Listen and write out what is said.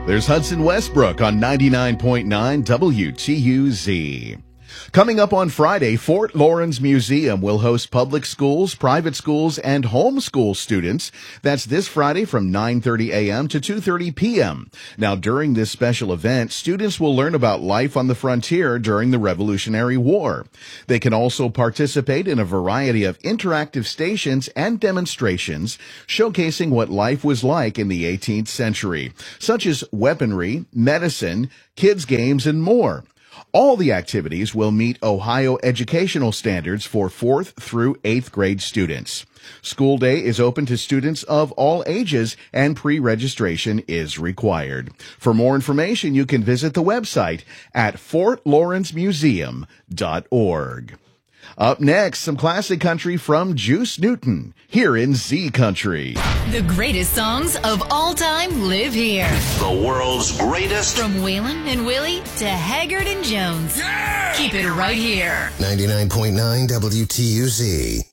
There's Hudson Westbrook on 99.9 WTUZ. Coming up on Friday, Fort Laurens Museum will host public schools, private schools, and homeschool students. That's this Friday from 9:30 a.m. to 2:30 p.m. Now, during this special event, students will learn about life on the frontier during the Revolutionary War. They can also participate in a variety of interactive stations and demonstrations showcasing what life was like in the 18th century, such as weaponry, medicine, kids' games, and more. All the activities will meet Ohio educational standards for 4th through 8th grade students. School day is open to students of all ages and pre-registration is required. For more information, you can visit the website at fortlawrencmuseum.org. Up next, some classic country from Juice Newton, here in Z Country. The greatest songs of all time live here. The world's greatest. From Waylon and Willie to Haggard and Jones. Yeah! Keep it right here. 99.9 WTUZ.